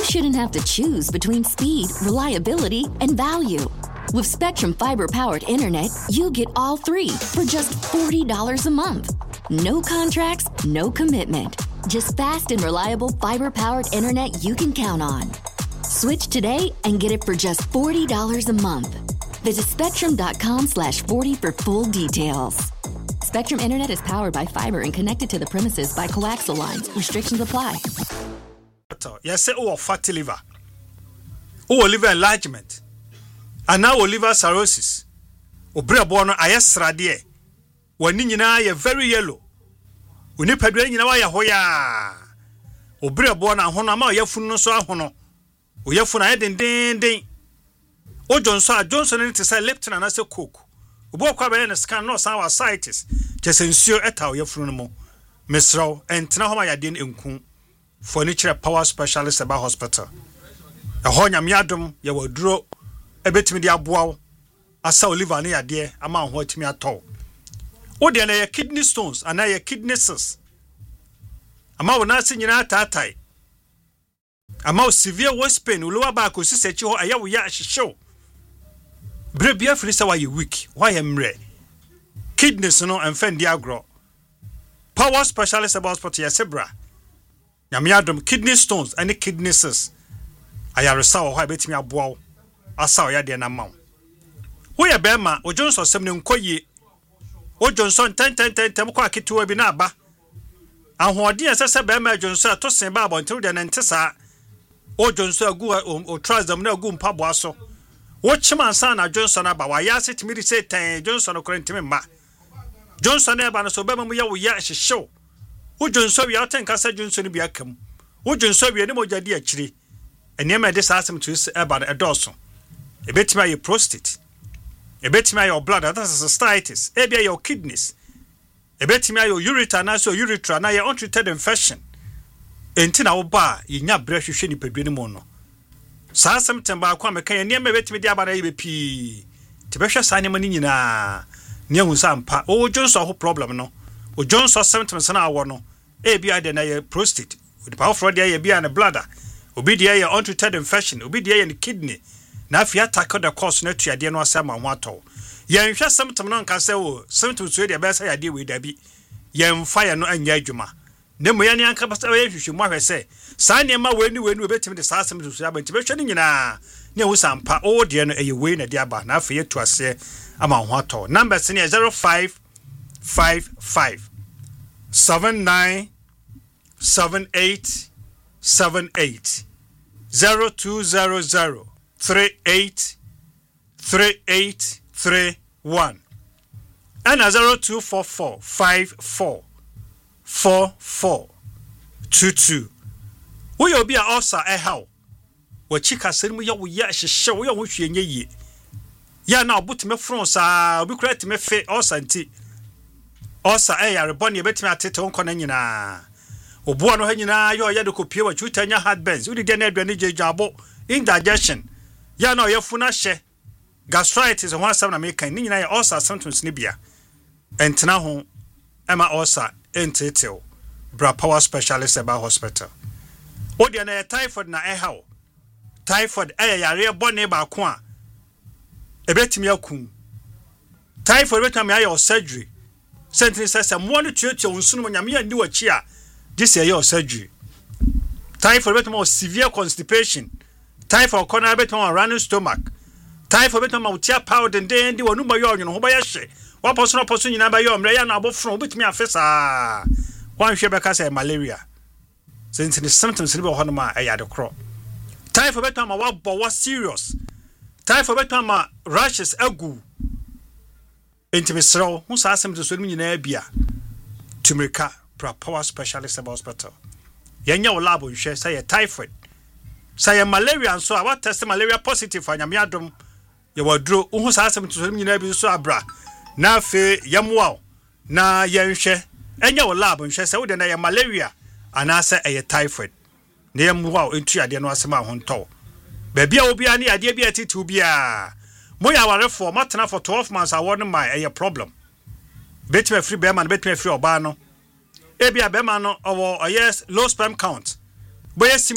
shouldn't have to choose between speed, reliability, and value. With Spectrum Fiber-powered internet, you get all three for just $40 a month. No contracts, no commitment. Just fast and reliable fiber-powered internet you can count on. Switch today and get it for just $40 a month. Visit spectrum.com/40 for full details. Spectrum Internet is powered by fiber and connected to the premises by coaxial lines. Restrictions apply. Yes, fatty liver. Liver enlargement. And now liver cirrhosis. Breabono ayesradie. When you very yellow. When you pedal in a hoya. Breabono honama yafun so hono. Oyafuna den. O Johnson need to say Lipton and as a cook. Ubokwa be na scan no san ascites. Just ensure eta oyafunu mo. Misro and Tanahoma Yadin Unku. Furniture power specialist about hospital. A honya miadum ya wodro ebetimi dia boawo asa oliver na yade ama ho atimi atọ. O de na ya kidney stones and ya kidney cysts. Ama wona se nyina tatai. Ama severe waist pain ulowa ba ko sisechi ho aya wo ya hihyew. Brebia frisa wa ye weak, why emre. Kidneys no enfendi agro. Power specialist about hospital ya sebra. Nyamiadum kidney stones and kidney cysts. Ayaresa wo ha betimi aboawo asa ya de na mawo. Wo ye bema o Johnson semne nkoyi. O Johnson 10 kwa kituwa bi na aba. Ahoɔden asese bema Johnson to sen ba abontiru de ntesa. O Johnson agu o trouser na agu mpaboa so. Wo chima ansa na Johnson aba wa ya setimi ri say 10 Johnson ko ntimi ma. Johnson eba no so bema mu ya wo ya hyehyew. O Johnson wi aten kasa Johnson bi akam. O Johnson wi ne mojade akire. Enema de sa asem to eba na edoso. Ebetima your prostate. Ebetima your blood, that's cystitis. Ebia your kidneys. Ebetima your ureter na so urethra na your untreated infection. Entina wo ba yinya bra hwehwe ni pedwene mu no. Sa asem temba akwa meka ye enema ebetimi de abana ye pi. Tebehwe sa anema ni nyina. Ne hu sa mpa. O Johnson ho problem no. O Johnson symptoms na awo no. Ebia de na your prostate. The power for the bia na bladder. Obi de your untreated infection. Obi de your kidney. Na afia tackle the course na tuade no asema ho ato. Yen hwe symptom no nka se wo symptoms we de be say ade we da bi. Yen fire no anya adwuma. Ne mo yan anka ba say hwehwe mo ahwe se. Sa ne ma we ni obetimi de sa symptoms ya ba nti be hwe ni nyina. Ne wo sampa o de no eye we na de aba na afia tu ase ama ho ato. Number se ne 0555 79 78 78 0200 383831 and 0244 54 4422. We will be also a how. What chika send me your yash show your wish ye. Ya now but me France, we create me fe or santi. Also, a bonny bet me at it on conanina. Obuano hanyina yo ya de kopie wa chutanya heartburns. We did na adwane jabo indigestion. Ya na yefuna hye gastritis ho asam na mekan ni nyina ya ulcer symptoms ni bia entena ho ema ulcer entetel bra power specialist about hospital. Odi na typhoid na ehaw typhoid yare bone ba ko a ebetimi akun typhoid betami ayo surgery sentence sese mo no tuatua onsunu nyame ya ndi wachi a this year surgery. Typhoid betami severe constipation. Typhoid corner betami running stomach. Typhoid betami utia powder den di wonu ba yo nwon ho ba ya hye wa poso nyina ba yo mre ya na abofro betimi afesa wan hwe beka say malaria. Since the symptoms ni be ho no ma ya de kro. Typhoid betami wa bo wa serious. Typhoid betami rashes agu. Intimisro hu sa asem so ni nyina bia tumirika power specialist about hospital. Yenya wo lab nhwe say typhoid. Say malaria so what test malaria positive for nyamiadom ye wadro hu sa asem so ni nyina bi so abra. Na fe yamwa na yenhwe enya wo lab nhwe say wo de na ye malaria anase eye typhoid. Na yamwa entu ade no asema ho nto. Ba bia obi ani ade bia titu bia. Moya ware for matena for 12 months awon my eye problem. Betime free be man betime free oba no. Ebia be man no owo yes low sperm count. Boy